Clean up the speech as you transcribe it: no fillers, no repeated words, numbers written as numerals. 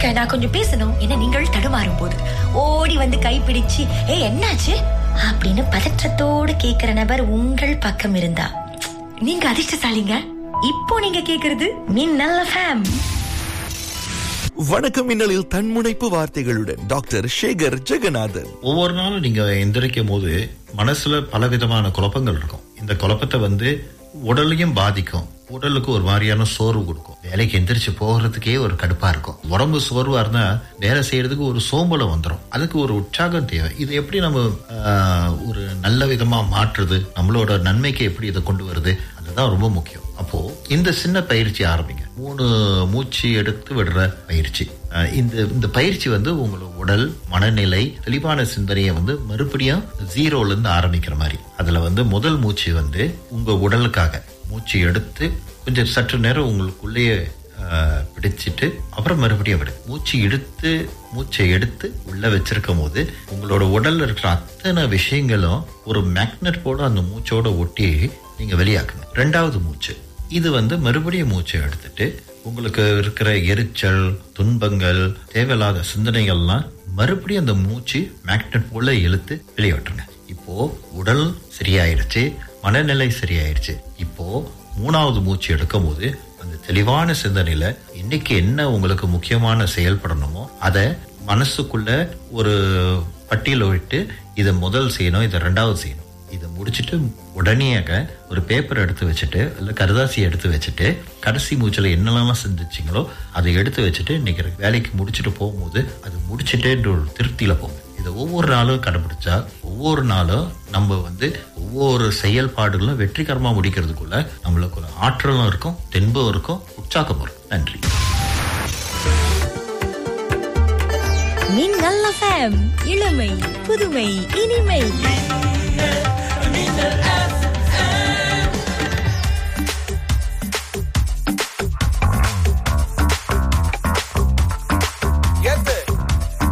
இருங்க, நான் கொஞ்சம் பேசணும் என நீங்கள் தடுமாறும் போது ஓடி வந்து கைப்பிடிச்சு என்னாச்சு அப்படின்னு பதற்றத்தோடு கேக்குற நபர் உங்கள் பக்கம் இருந்தா நீங்க அதிர்ஷ்டசாலிங்க. இப்போ நீங்க கேக்குறது மின்னல் எஃப்எம். வணக்கம் மின்னலில் தன்முனைப்பு வார்த்தைகளுடன் டாக்டர் சேகர் ஜெகநாதன். ஒவ்வொரு நாளும் நீங்க எந்திரிக்கும் போது மனசுல பலவிதமான குழப்பங்கள் இருக்கும். இந்த குழப்பத்தை உடலையும் பாதிக்கும். உடலுக்கு ஒரு மாதிரியான சோர்வு கொடுக்கும். வேலைக்கு எந்திரிச்சு போகிறதுக்கே ஒரு கடுப்பா இருக்கும். உடம்பு சோர்வா இருந்தா வேலை செய்யறதுக்கு ஒரு சோம்பலம் வந்துடும். அதுக்கு ஒரு உற்சாகம் தேவை. இது எப்படி நம்ம ஒரு நல்ல விதமா மாற்றுறது, நம்மளோட நன்மைக்கு எப்படி இதை கொண்டு வருது, அதுதான் ரொம்ப முக்கியம். அப்போ இந்த சின்ன பயிற்சி ஆரம்பிங்க. 3 மூச்சு எடுத்து விடுற பயிற்சி. இந்த பயிற்சி உங்களோட உடல், மனநிலை, தெளிவான சிந்தனையை மறுபடியும் 0ல இருந்து ஆரம்பிக்கிற மாதிரி. அதுல முதல் மூச்சு உங்க உடலுக்காக மூச்சு எடுத்து கொஞ்சம் சற்று நேரம் உங்களுக்குள்ளேயே பிடிச்சிட்டு அப்புறம் மறுபடியும் விடு. மூச்சை எடுத்து உள்ள வச்சிருக்கும் போது உங்களோட உடல்ல இருக்கிற அத்தனை விஷயங்களும் ஒரு மேக்னெட் போட அந்த மூச்சோட ஒட்டி நீங்க வெளியாக்குங்க. 2வது மூச்சு இது மறுபடியும் மூச்சை எடுத்துட்டு உங்களுக்கு இருக்கிற எரிச்சல், துன்பங்கள், தேவையில்லாத சிந்தனைகள்லாம் மறுபடியும் அந்த மூச்சு மேக்னெட் போல இழுத்து வெளியேற்றுங்க. இப்போ உடல் சரியாயிருச்சு, மனநிலை சரியாயிருச்சு. இப்போ 3வது மூச்சு எடுக்கும் போது அந்த தெளிவான சிந்தனையில இன்னைக்கு என்ன உங்களுக்கு முக்கியமான செயல்படணுமோ அதை மனசுக்குள்ள ஒரு பட்டியல விட்டு இதை முதல் செய்யணும், இதை 2வது செய்யணும். இதை முடிச்சுட்டு உடனேயாக ஒரு பேப்பர் எடுத்து வச்சுட்டு இல்ல கருதாசி எடுத்து வச்சுட்டு கடைசி மூச்சுல என்னெல்லாம் சிந்திச்சிங்களோ அதை எடுத்து வச்சுட்டு இன்னைக்கு வேலைக்கு முடிச்சுட்டு போகும்போது அது முடிச்சுட்டேன்ற ஒரு திருப்தியில போகும். இதை ஒவ்வொரு நாளும் கடைபிடிச்சா ஒவ்வொரு நாளும் நம்ம ஒவ்வொரு செயல்பாடுகளும் வெற்றிகரமா முடிக்கிறதுக்குள்ள நம்மளுக்கு ஒரு ஆற்றலும் இருக்கும், தென்பும் இருக்கும், உற்சாகம் இருக்கும். நன்றி. மின்னல் எஃப்எம், இளமை, புதுமை, இனிமை.